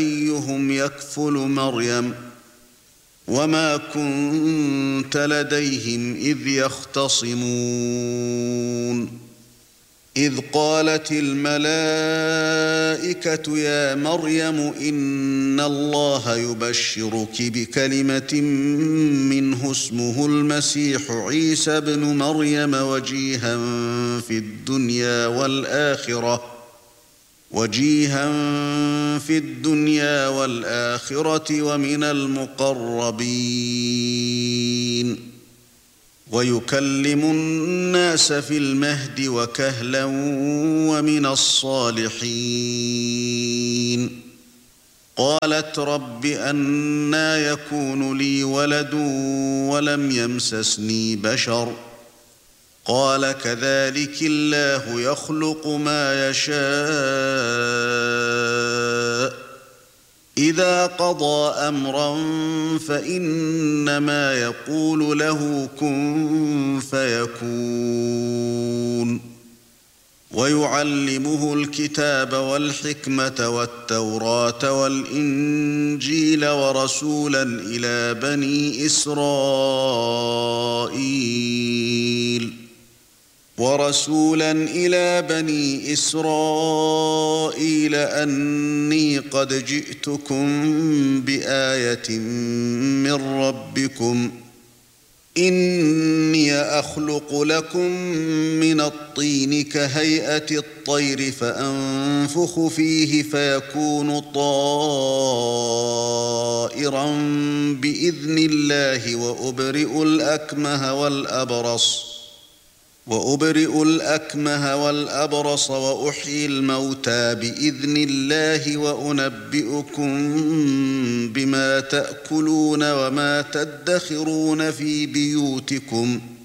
أيهم يكفل مريم وما كنت لديهم إذ يختصمون إذ قالت الملائكة يا مريم إن الله يبشرك بكلمة منه اسمه المسيح عيسى ابن مريم وجيها في الدنيا والآخرة ومن المقربين ويكلم الناس في المهد وكهلا ومن الصالحين قالت رب أنى يكون لي ولد ولم يمسسني بشر قال كذلك الله يخلق ما يشاء إذا قضى أمرا فإنما يقول له كن فيكون ويعلمه الكتاب والحكمة والتوراة والإنجيل ورسولا إلى بني إسرائيل أني قد جئتكم بآية من ربكم إني أخلق لكم من الطين كهيئة الطير فأنفخ فيه فيكون طائرا بإذن الله وأبرئ الأكمه والأبرص وأحيي الموتى بإذن الله وأنبئكم بما تأكلون وما تدخرون في بيوتكم